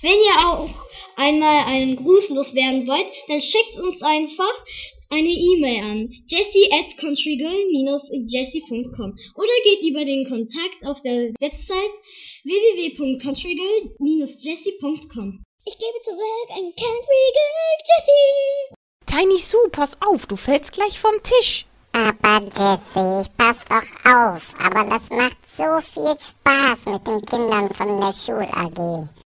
Wenn ihr auch einmal einen Gruß loswerden wollt, dann schickt uns einfach eine E-Mail an jessie@countrygirl-jessie.com oder geht über den Kontakt auf der Website www.countrygirl-jessie.com. Ich gebe zurück an Countrygirl Jessie. Tiny Sue, pass auf, du fällst gleich vom Tisch. Aber Jessie, ich pass doch auf. Aber das macht so viel Spaß mit den Kindern von der Schul-AG.